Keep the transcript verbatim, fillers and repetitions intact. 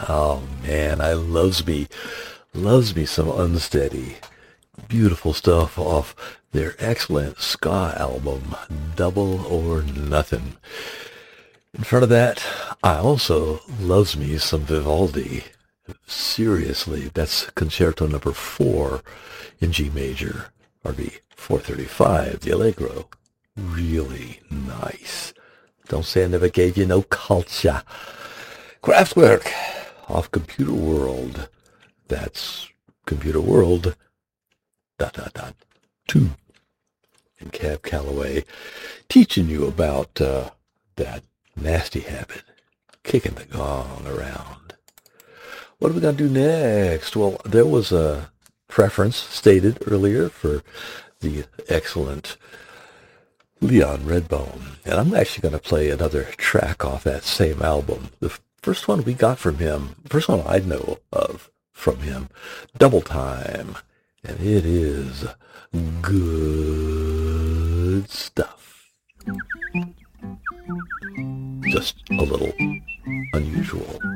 Oh man, I loves me, loves me some Unsteady. Beautiful stuff off their excellent ska album, Double or Nothing. In front of that, I also loves me some Vivaldi. Seriously, that's Concerto number four in G major, or the four thirty-five, the Allegro. Really nice. Don't say I never gave you no culture. Kraftwerk off Computer World. That's Computer World, dot, dot, dot, two. And Cab Calloway teaching you about uh, that nasty habit, kicking the gong around. What are we going to do next? Well, there was a preference stated earlier for the excellent Leon Redbone, and I'm actually going to play another track off that same album. The first one we got from him, first one I know of from him, Double Time, and it is good stuff. Just a little unusual.